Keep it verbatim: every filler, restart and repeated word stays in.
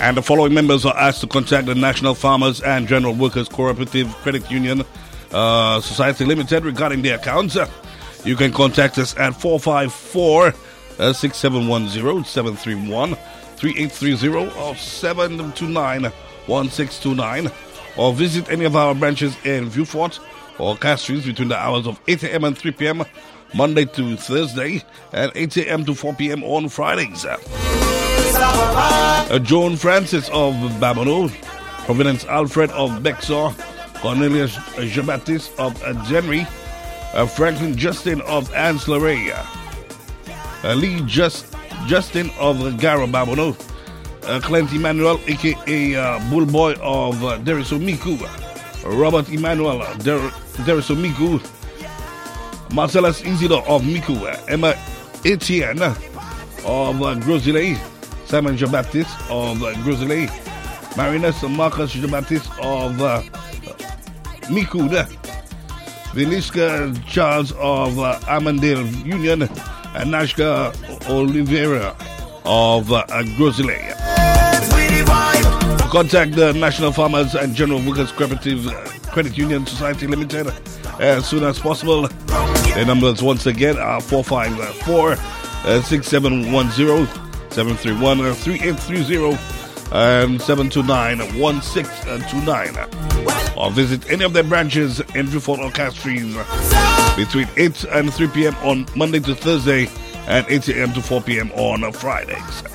And the following members are asked to contact the National Farmers and General Workers Cooperative Credit Union uh, Society Limited regarding their accounts. You can contact us at four five four, six seven one zero, seven three one, three eight three zero or seven two nine, one six two nine, or visit any of our branches in Viewfort or Castries between the hours of eight a.m. and three p.m. Monday to Thursday, and eight a.m. to four p.m. on Fridays. Uh, Joan Francis of Babonneau, Providence Alfred of Bexar, Cornelius Jean-Baptiste of uh, Genry, uh, Franklin Justin of Anse-Laray, uh, Lee Just, Justin of Gara Babonneau, uh, Clint Emmanuel, a k a. Uh, Bullboy of uh, Derisomiku, Robert Emmanuel Der- Derisomiku, Marcellus Isidore of Miku, Emma Etienne of uh, Grosilay, Simon Jean-Baptiste of uh, Grosilay, Marinus Marcus Jean-Baptiste of uh, Miku, Viliska Charles of uh, Amandale Union, and Nashka Oliveira of uh, Grosilay. Contact the National Farmers and General Workers Cooperative uh, Credit Union Society Limited as soon as possible. The numbers once again are four five four, six seven one zero, seven three one, three eight three zero and seven two nine, one six two nine. Or visit any of their branches in Viewfort or Castries between eight and three p.m. on Monday to Thursday and eight a.m. to four p.m. on Fridays.